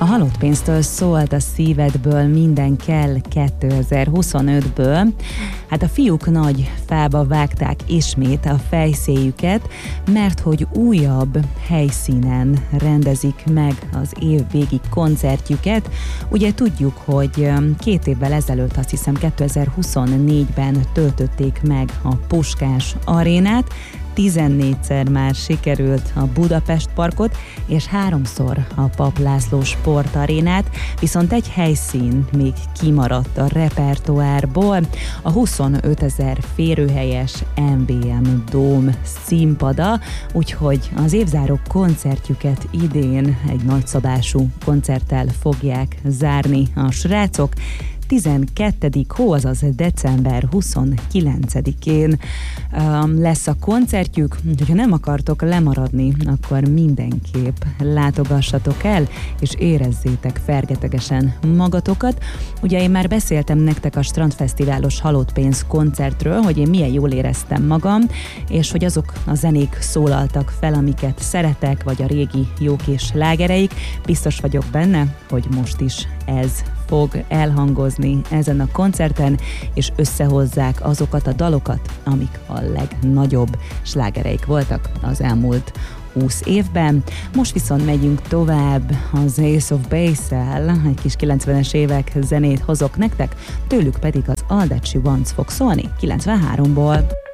A halott pénztől szólt a szívedből minden kell 2025-ből. Hát a fiúk nagy fába vágták ismét a fejszéjüket, mert hogy újabb helyszínen rendezik meg az évvégi koncertjüket. Ugye tudjuk, hogy 2 évvel ezelőtt, azt hiszem 2024-ben töltötték meg a Puskás arénát, 14-szer már sikerült a Budapest Parkot, és 3-szor a Papp László sportarénát, viszont egy helyszín még kimaradt a repertoárból, a 25 000 férőhelyes MVM Dome színpada, úgyhogy az évzáró koncertjük idén egy nagyszabású koncerttel fogják zárni a srácok. 12. hó, azaz december 29-én lesz a koncertjük, hogyha nem akartok lemaradni, akkor mindenképp látogassatok el, és érezzétek fergetegesen magatokat. Ugye én már beszéltem nektek a Strandfesztiválos Halottpénz koncertről, hogy én milyen jól éreztem magam, és hogy azok a zenék szólaltak fel, amiket szeretek, vagy a régi jó kis slágereik. Biztos vagyok benne, hogy most is ez fog elhangozni ezen a koncerten, és összehozzák azokat a dalokat, amik a legnagyobb slágereik voltak az elmúlt 20 évben. Most viszont megyünk tovább az Ace of Base-el, egy kis 90-es évek zenét hozok nektek, tőlük pedig az All That She Wants fog szólni 93-ból.